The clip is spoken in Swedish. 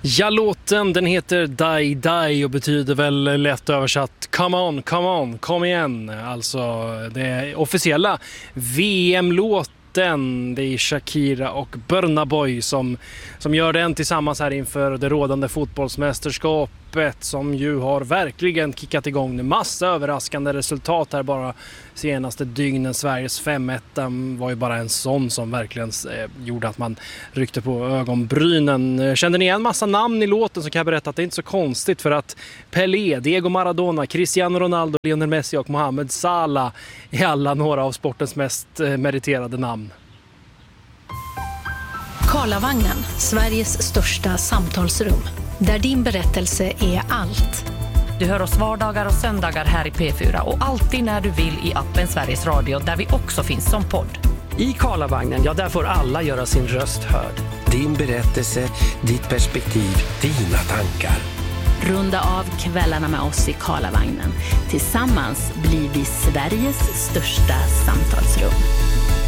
Ja, låten den heter Die Die och betyder väl lätt översatt Come on, come on, kom igen. Alltså det officiella VM-låten. Det är Shakira och Burna Boy som gör den tillsammans här inför det rådande fotbollsmästerskapet som ju har verkligen kickat igång en massa överraskande resultat här bara senaste dygnen. Sveriges 5-1 var ju bara en sån som verkligen gjorde att man ryckte på ögonbrynen. Kände ni igen massa namn i låten så kan jag berätta att det är inte så konstigt för att Pelé, Diego Maradona, Cristiano Ronaldo, Lionel Messi och Mohamed Salah är alla några av sportens mest meriterade namn. Karlavagnen, Sveriges största samtalsrum. Där din berättelse är allt. Du hör oss vardagar och söndagar här i P4 och alltid när du vill i appen Sveriges Radio där vi också finns som podd. I Karlavagnen, ja där får alla göra sin röst hörd. Din berättelse, ditt perspektiv, dina tankar. Runda av kvällarna med oss i Karlavagnen. Tillsammans blir vi Sveriges största samtalsrum.